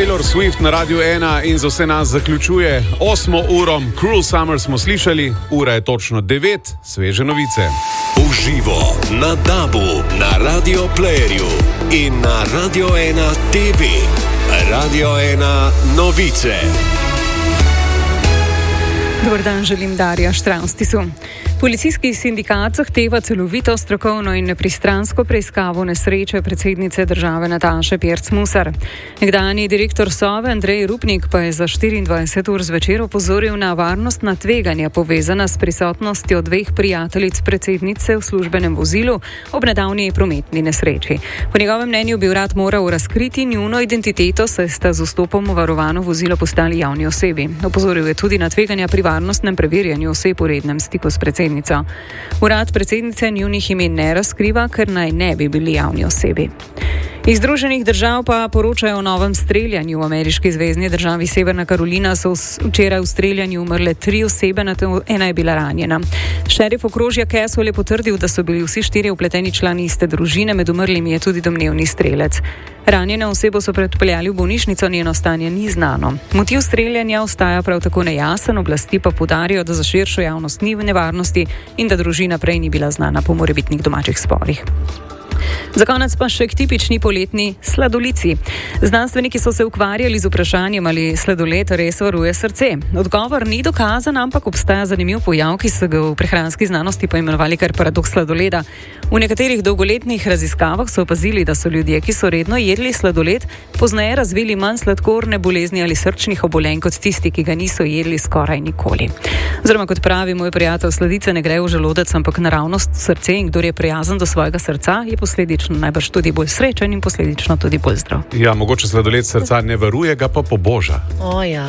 Taylor Swift na Radiu 1 in za vse nas zaključuje 8. uro. Cruel Summer smo slišali, ura je točno 9, sveže novice. Uživo na DAB-u, na Radio Playerju in na Radio 1 TV. Radio 1 novice. Dobar dan, želim Darja Štravstisu. Policijski sindikat zahteva celovito, strokovno in nepristransko preiskavo nesreče predsednice države Nataše Pirc-Musar. Nekdanji direktor Sove Andrej Rupnik pa je za 24 ur zvečer opozoril na varnostna tveganja povezana s prisotnostjo dveh prijateljic predsednice v službenem vozilu ob nedavni prometni nesreči. Po njegovem mnenju bi urad moral razkriti njuno identiteto, saj sta z vstopom v varovano vozilo postali javni osebi. Opozoril je tudi na tveganja pri varnostnem preverjanju oseb v rednem stiku s predsednico. Urad predsednice njunih imen ne razkriva, ker naj ne bi bili javni osebi. Iz Združenih držav pa poročajo o novem streljanju. V ameriški zvezni državi Severna Karolina so včeraj v streljanju umrle 3 osebe, ena je bila ranjena. Šerif okrožja Caswell je potrdil, da so bili vsi 4 vpleteni člani iste družine, med umrlimi je tudi domnevni strelec. Ranjeno osebo so prepeljali v bolnišnico, njeno stanje ni znano. Motiv streljanja ostaja prav tako nejasen, oblasti pa poudarjajo, da za širšo javnost ni v nevarnosti in da družina prej ni bila znana po morebitnih domačih sporih. Za konec pa še k tipični poletni sladolici. Znanstveniki so se ukvarjali z vprašanjem, ali sladoled res varuje srce. Odgovor ni dokazan, ampak obstaja zanimiv pojav, ki so ga v prehranski znanosti poimenovali kar paradoks sladoleda. V nekaterih dolgoletnih raziskavah so opazili, da so ljudje, ki so redno jedli sladoled, pozneje razvili manj sladkorne bolezni ali srčnih obolenj kot tisti, ki ga niso jedli skoraj nikoli. Oziroma, kot pravi moj prijatelj, sladice ne grejo v želodec, ampak naravnost srce, in kdor je prijazen do svojega srca, je posledično najbrž tudi bolj srečen in posledično tudi bolj zdrav. Ja, mogoče sladoled srca ne varuje, ga pa poboža. Ja.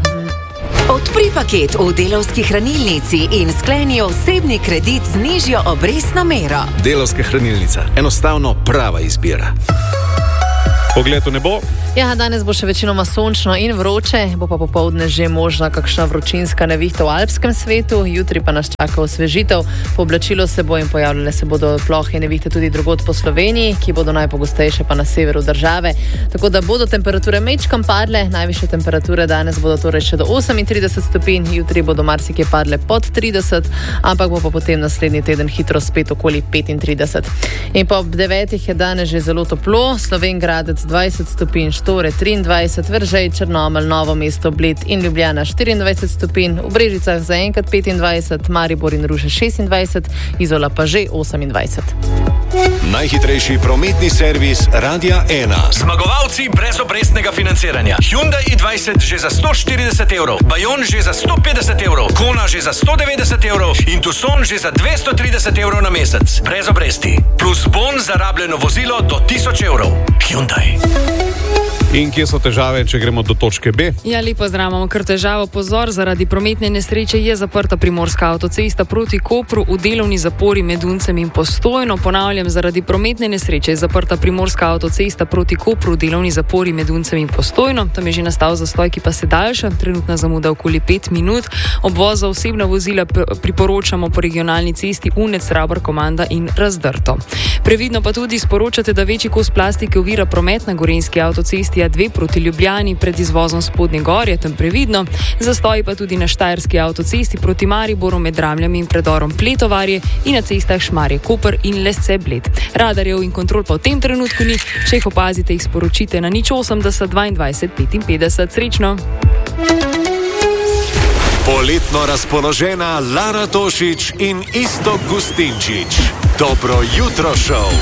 Odpri paket v Delavski hranilnici in skleni osebni kredit z nižjo obrestno mero. Delavska hranilnica. Enostavno prava izbira. Pogled v nebo. Ja, danes bo še večinoma sončno in vroče, bo pa popoldne že možna kakšna vročinska nevihta v alpskem svetu, jutri pa nas čaka osvežitev, pooblačilo se bo in pojavljale se bodo plohe nevihte tudi drugod po Sloveniji, ki bodo najpogostejše pa na severu države. Tako da bodo temperature mečkam padle, najvišje temperature danes bodo torej še do 38 stopinj, jutri bodo marsikje padle pod 30, ampak bo pa potem naslednji teden hitro spet okoli 35. In pa ob 9 je danes že zelo toplo, Slovenj Gradec 20 stopinj, Štore 23, Veržej, Črnomelj, Novo mesto, Bled in Ljubljana 24 stopinj, v Brežicah zaenkrat 25, Maribor in Ruše 26, Izola pa že 28. Najhitrejši prometni servis Radia 1. Zmagovalci brezobrestnega financiranja. Hyundai i20 že za 140 evrov, Bayon že za 150 evrov, Kona že za 190 evrov in Tucson že za 230 evrov na mesec. Brez obresti. Plus bon za rabljeno vozilo do 1000 evrov. Hyundai. In kje so težave, če gremo do točke B? Ja, lepo zdravimo, ker težavo, pozor, zaradi prometne nesreče je zaprta primorska avtocesta proti Kopru v delovni zapori med Uncem in Postojno. Ponavljam, zaradi prometne nesreče je zaprta primorska avtocesta proti Kopru v delovni zapori med Uncem in Postojno. Tam je že nastal zastoj, ki pa se daljša, trenutna zamuda okoli 5 minut. Obvoz za osebna vozila priporočamo po regionalni cesti Unec, Rabor, Komanda in Razdrto. Previdno pa tudi sporočate, da večji kos plastike ovira promet na gorenjski avtocesti A2 proti Ljubljani pred izvozom Spodnje Gorje, tam previdno. Zastoji pa tudi na štajerski avtocesti proti Mariboru med Dramljami in predorom Pletovarje in na cestah Šmarje Koper in Lesce Bled. Radarjev in kontrol pa v tem trenutku ni, če jih opazite, jih sporočite na 080 22 55. Srečno! Poletno razpoložena Lara Tošić in Iztok Gustinčič. Dobro jutro šov.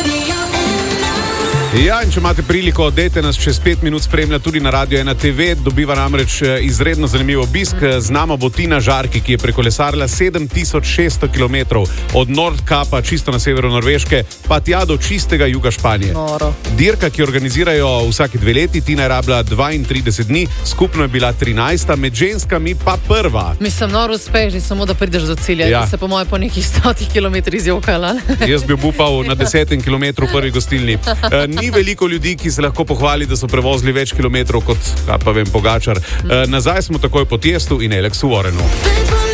Ja, in če imate priliko, dejte nas čez 5 minut spremljati tudi na Radio 1 TV, dobiva namreč izredno zanimiv obisk. Z nama bo Tina Žarki, ki je prekolesarila 7600 km od Nordkapa, čisto na severu Norveške, pa tja do čistega juga Španije. Noro. Dirka, ki organizirajo vsake 2 leti, Tina je rabila 32 dni, skupno je bila 13, med ženskami pa prva. Mislim, noro uspeh, že samo da prideš do cilja, ja. Se po moje po nekih 100 km izjokala. Jaz bi obupal na 10 km v prvi gostilni. Ni veliko ljudi, ki se lahko pohvali, da so prevozili več kilometrov kot, pa vem, Pogačar. Nazaj smo takoj po Tiestu in Alexu Warrenu.